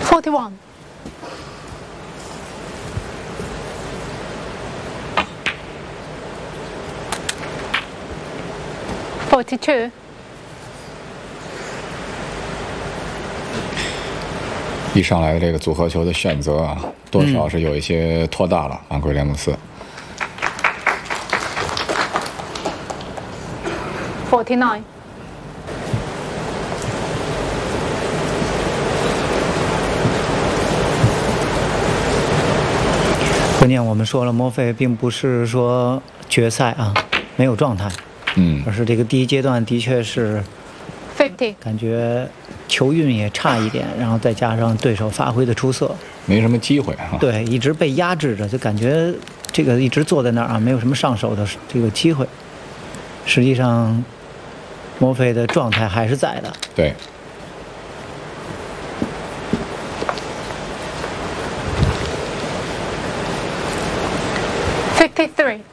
41. 42. 一上来的这个组合球的选择啊，多少是有一些拖大了啊，威廉姆斯。 49. 关键我们说了，莫菲并不是说决赛啊没有状态，而是这个第一阶段的确是 50. 感觉球运也差一点，然后再加上对手发挥的出色， 没什么机会啊。 对，一直被压制着，就感觉这个一直坐在那儿啊，没有什么上手的这个机会。实际上，莫菲的状态还是在的。 对。 53.